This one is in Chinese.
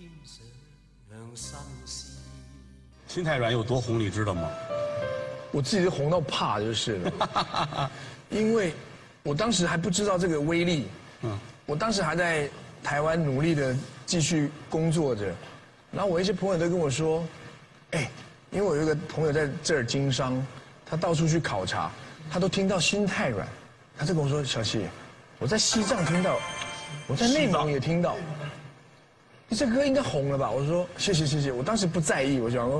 心太软有多红，你知道吗？ 我自己是红到怕就是了，因为我当时还不知道这个威力，我当时还在台湾努力的继续工作着，然后我一些朋友都跟我说，哎，因为我有一个朋友在这儿经商，他到处去考察，他都听到心太软，他就跟我说，小希，我在西藏听到，我在内蒙也听到，你这歌应该红了吧？我说谢谢谢谢，我当时不在意，我想说